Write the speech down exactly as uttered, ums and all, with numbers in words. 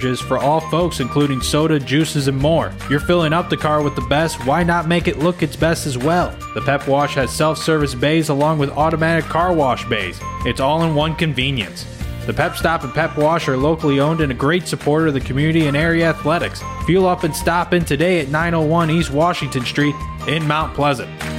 for all folks, including soda, juices, and more. You're filling up the car with the best, why not make it look its best as well? The Pep Wash has self-service bays along with automatic car wash bays. It's all in one convenience. The Pep Stop and Pep Wash are locally owned and a great supporter of the community and area athletics. Fuel up and stop in today at nine oh one East Washington Street in Mount Pleasant.